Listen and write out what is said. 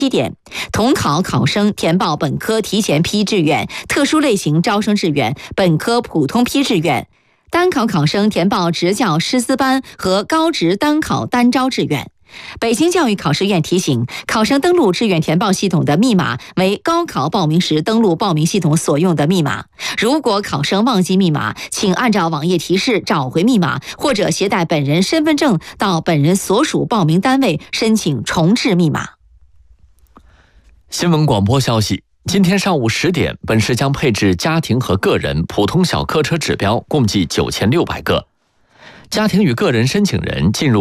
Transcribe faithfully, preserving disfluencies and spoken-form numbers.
七点，统考考生填报本科提前批志愿、特殊类型招生志愿、本科普通批志愿；单考考生填报职教师资班和高职单考单招志愿。北京教育考试院提醒，考生登录志愿填报系统的密码为高考报名时登录报名系统所用的密码。如果考生忘记密码，请按照网页提示找回密码，或者携带本人身份证到本人所属报名单位申请重置密码。 新闻广播消息，今天上午十点，本市将配置家庭和个人普通小客车指标共计九千六百个。家庭与个人申请人进入